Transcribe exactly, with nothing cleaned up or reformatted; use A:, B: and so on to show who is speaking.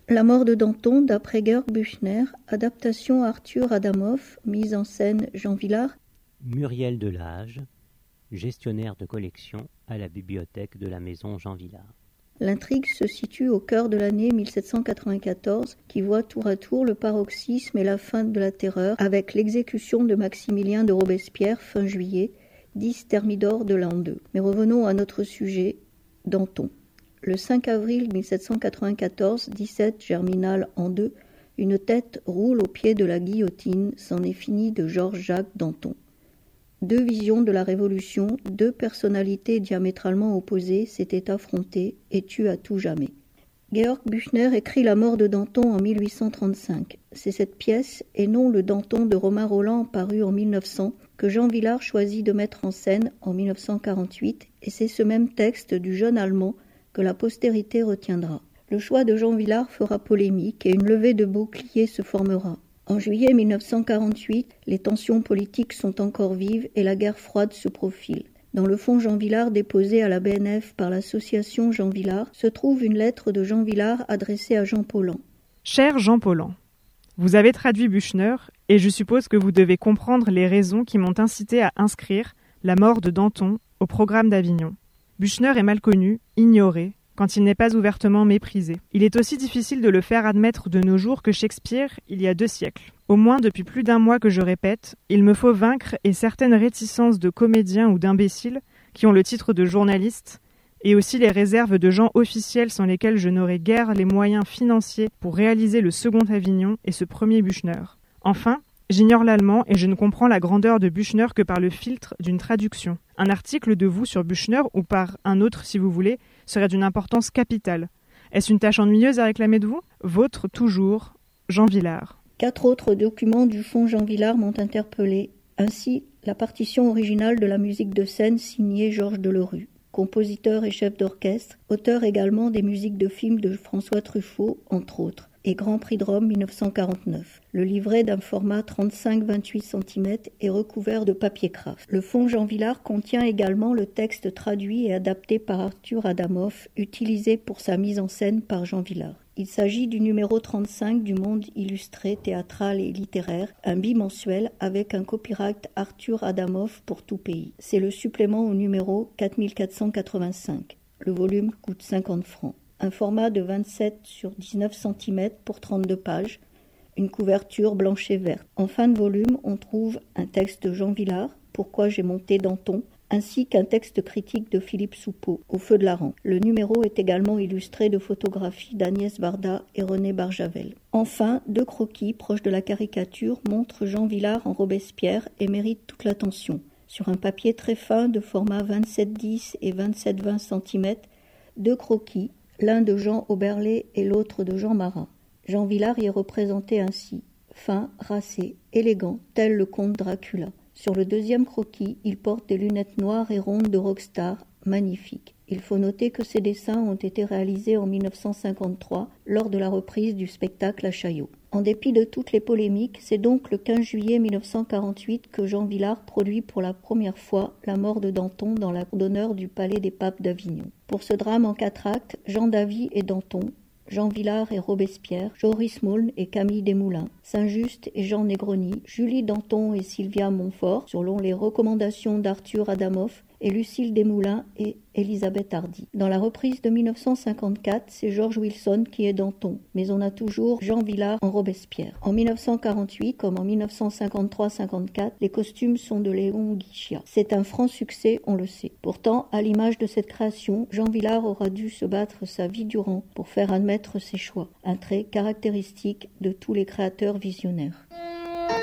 A: La mort de Danton, d'après Georg Büchner, adaptation Arthur Adamoff, mise en scène Jean Vilar.
B: Muriel Delage, gestionnaire de collection à la bibliothèque de la maison Jean Vilar.
A: L'intrigue se situe au cœur de l'année mille sept cent quatre-vingt-quatorze, qui voit tour à tour le paroxysme et la fin de la terreur, avec l'exécution de Maximilien de Robespierre fin juillet, dix Thermidor de l'an deux. Mais revenons à notre sujet, Danton. Le cinq avril mille sept cent quatre-vingt-quatorze, dix-sept Germinal an deux, une tête roule au pied de la guillotine, c'en est fini de Georges-Jacques Danton. Deux visions de la Révolution, deux personnalités diamétralement opposées s'étaient affrontées et tuent à tout jamais. Georg Büchner écrit La mort de Danton en mille huit cent trente-cinq. C'est cette pièce, et non le Danton de Romain Rolland paru en mille neuf cents, que Jean Vilar choisit de mettre en scène en mille neuf cent quarante-huit, et c'est ce même texte du jeune Allemand que la postérité retiendra. Le choix de Jean Vilar fera polémique et une levée de boucliers se formera. En juillet mille neuf cent quarante-huit, les tensions politiques sont encore vives et la guerre froide se profile. Dans le fonds Jean Vilar déposé à la B N F par l'association Jean Vilar se trouve une lettre de Jean Vilar adressée à Jean Paulhan.
C: Cher Jean Paulhan, vous avez traduit Büchner et je suppose que vous devez comprendre les raisons qui m'ont incité à inscrire La mort de Danton au programme d'Avignon. Büchner est mal connu, ignoré, quand il n'est pas ouvertement méprisé. Il est aussi difficile de le faire admettre de nos jours que Shakespeare, il y a deux siècles. Au moins depuis plus d'un mois que je répète, il me faut vaincre et certaines réticences de comédiens ou d'imbéciles qui ont le titre de journalistes, et aussi les réserves de gens officiels sans lesquels je n'aurais guère les moyens financiers pour réaliser le second Avignon et ce premier Büchner. Enfin, j'ignore l'allemand et je ne comprends la grandeur de Büchner que par le filtre d'une traduction. Un article de vous sur Büchner, ou par un autre si vous voulez, serait d'une importance capitale. Est-ce une tâche ennuyeuse à réclamer de vous ? Vôtre toujours, Jean Vilar.
A: Quatre autres documents du fonds Jean Vilar m'ont interpellé. Ainsi, la partition originale de la musique de scène signée Georges Delerue, compositeur et chef d'orchestre, auteur également des musiques de films de François Truffaut, entre autres, et Grand Prix de Rome mille neuf cent quarante-neuf. Le livret d'un format trente-cinq à vingt-huit centimètres est recouvert de papier craft. Le fonds Jean Vilar contient également le texte traduit et adapté par Arthur Adamoff, utilisé pour sa mise en scène par Jean Vilar. Il s'agit du numéro trente-cinq du Monde illustré, théâtral et littéraire, un bimensuel avec un copyright Arthur Adamoff pour tout pays. C'est le supplément au numéro quatre mille quatre cent quatre-vingt-cinq. Le volume coûte cinquante francs. Un format de vingt-sept sur dix-neuf centimètres pour trente-deux pages, une couverture blanche et verte. En fin de volume, on trouve un texte de Jean Vilar, Pourquoi j'ai monté Danton, ainsi qu'un texte critique de Philippe Soupeau, Au feu de la rampe. Le numéro est également illustré de photographies d'Agnès Varda et René Barjavel. Enfin, deux croquis proches de la caricature montrent Jean Vilar en Robespierre et méritent toute l'attention. Sur un papier très fin de format vingt-sept dix et vingt-sept vingt centimètres, deux croquis, l'un de Jean Oberlé et l'autre de Jean Marat. Jean Vilar y est représenté ainsi, fin, racé, élégant, tel le comte Dracula. Sur le deuxième croquis, il porte des lunettes noires et rondes de rockstar, magnifiques. Il faut noter que ces dessins ont été réalisés en mille neuf cent cinquante-trois, lors de la reprise du spectacle à Chaillot. En dépit de toutes les polémiques, c'est donc le quinze juillet mille neuf cent quarante-huit que Jean Vilar produit pour la première fois La mort de Danton dans la cour d'honneur du Palais des Papes d'Avignon. Pour ce drame en quatre actes, Jean Davy et Danton, Jean Vilar et Robespierre, Joris Maulne et Camille Desmoulins, Saint-Just et Jean Negroni, Julie Danton et Sylvia Montfort, selon les recommandations d'Arthur Adamoff, et Lucille Desmoulins et Elisabeth Hardy. Dans la reprise de mille neuf cent cinquante-quatre, c'est George Wilson qui est Danton, mais on a toujours Jean Vilar en Robespierre. En mille neuf cent quarante-huit, comme en mille neuf cent cinquante-trois cinquante-quatre, les costumes sont de Léon Guichia. C'est un franc succès, on le sait. Pourtant, à l'image de cette création, Jean Vilar aura dû se battre sa vie durant pour faire admettre ses choix, un trait caractéristique de tous les créateurs visionnaires.